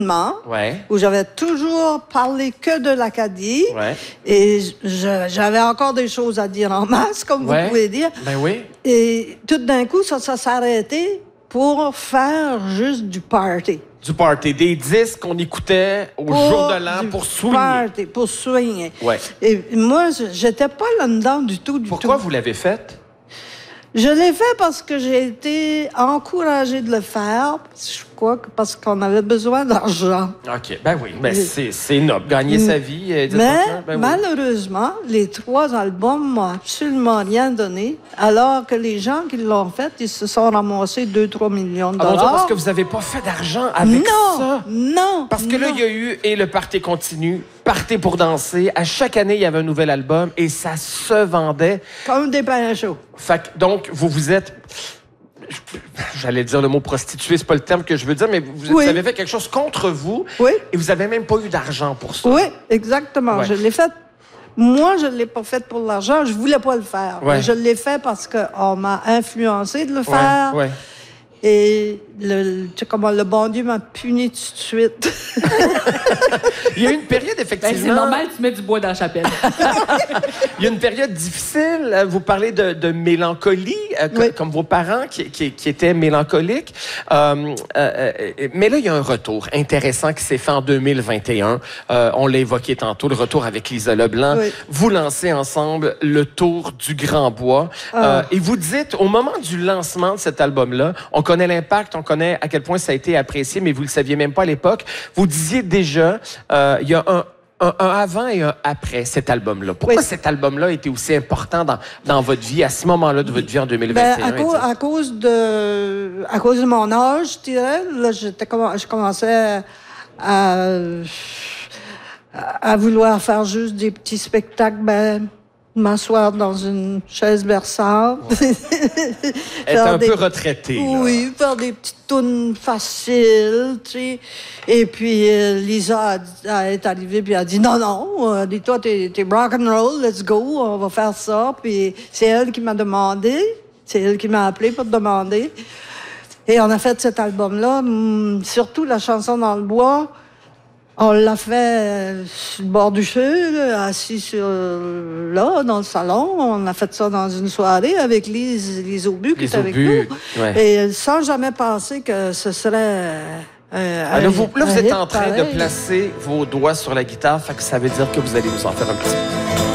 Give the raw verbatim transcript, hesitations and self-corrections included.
Ouais. Où j'avais toujours parlé que de l'Acadie. Ouais. Et je- j'avais encore des choses à dire en masse, comme Ouais. vous pouvez dire. Ben oui. Et tout d'un coup, ça, ça s'est arrêté pour faire juste du party. Du party. Des disques qu'on écoutait au Pour jour de l'an du pour swinguer. Party, pour swinguer. Ouais. Et moi, je- j'étais pas là-dedans du tout, du Pourquoi tout. vous l'avez fait? Je l'ai fait parce que j'ai été encouragée de le faire. Je crois que parce qu'on avait besoin d'argent. OK. Ben oui. Ben c'est, c'est noble. Gagner sa vie. euh, dites-moi Mais ça. Ben oui. malheureusement, les trois albums m'ont absolument rien donné, alors que les gens qui l'ont fait, ils se sont ramassés deux trois millions de Ah, mon Dieu, dollars. parce que vous n'avez pas fait d'argent avec non, ça. non, Parce que là, non. il y a eu et le party continue, party pour danser. À chaque année, il y avait un nouvel album et ça se vendait. Comme des pains chauds. Fait que, donc, vous vous êtes... J'allais dire le mot prostituée, c'est pas le terme que je veux dire, mais vous, Oui. vous avez fait quelque chose contre vous Oui. et vous avez même pas eu d'argent pour ça. Oui, exactement. Ouais. Je l'ai fait. Moi, je ne l'ai pas fait pour l'argent. Je voulais pas le faire. Ouais. Mais je l'ai fait parce qu'on m'a influencé de le faire. Ouais, ouais. Et le, tu sais comment le bon Dieu m'a puni tout de suite. Il y a eu une période, Ben, effectivement... c'est normal, tu mets du bois dans la chapelle. Il y a une période difficile. Vous parlez de, de mélancolie, euh, co- Oui. comme vos parents qui, qui, qui étaient mélancoliques. Euh, euh, euh, mais là, il y a un retour intéressant qui s'est fait en deux mille vingt et un. Euh, on l'a évoqué tantôt, le retour avec Lisa Leblanc. Oui. Vous lancez ensemble le Tour du Grand Bois. Ah. Euh, et vous dites, au moment du lancement de cet album-là, on connaît l'impact, on connaît à quel point ça a été apprécié, mais vous le saviez même pas à l'époque. Vous disiez déjà, euh, il y a un Un, un avant et un après cet album-là. Pourquoi Oui. cet album-là était aussi important dans, dans votre vie, à ce moment-là de votre vie en deux mille vingt et un? Ben, à, cause, à, cause de, à cause de mon âge, je dirais, là, j'étais, comm- je commençais à, à vouloir faire juste des petits spectacles, ben, m'asseoir dans une chaise berçante. Elle était un peu retraitée. là. Oui, faire des petites tunes faciles, tu sais. Et puis, euh, Lisa a dit- a- est arrivée puis a dit, non, non, euh, dis-toi, t'es, t'es rock and roll, let's go, on va faire ça. Puis c'est elle qui m'a demandé, c'est elle qui m'a appelé pour demander. Et on a fait cet album-là, hum, surtout la chanson dans le bois. On l'a fait euh, sur le bord du feu, là, assis sur, là, dans le salon. On a fait ça dans une soirée avec Lise, Lise Aubu qui Les était avec obus, nous. ouais. Et euh, sans jamais penser que ce serait... euh, Ah, là, un- vous, là, vous un êtes hit en train de pareil. placer vos doigts sur la guitare, fait que ça veut dire que vous allez nous en faire un petit peu.